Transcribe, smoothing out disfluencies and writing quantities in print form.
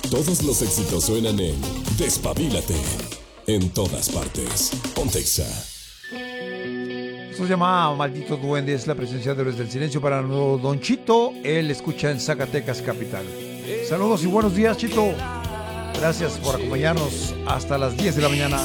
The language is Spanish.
Todos los éxitos suenan en Despabilate. En todas partes. Pontexa. Esto se llama Maldito Duende, es la presencia de Héroes del Silencio para Don Chito. Él escucha en Zacatecas Capital. Saludos y buenos días, Chito. Gracias por acompañarnos hasta las 10 de la mañana.